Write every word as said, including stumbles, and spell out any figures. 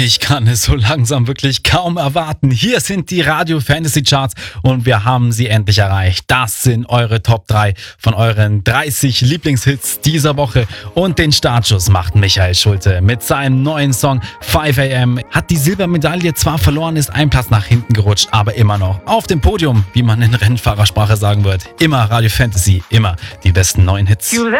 Ich kann es so langsam wirklich kaum erwarten. Hier sind die Radio Fantasy Charts und wir haben sie endlich erreicht. Das sind eure Top drei von euren dreißig Lieblingshits dieser Woche. Und den Startschuss macht Michael Schulte mit seinem neuen Song five a m. Hat die Silbermedaille zwar verloren, ist ein Platz nach hinten gerutscht, aber immer noch auf dem Podium, wie man in Rennfahrersprache sagen wird. Immer Radio Fantasy, immer die besten neuen Hits.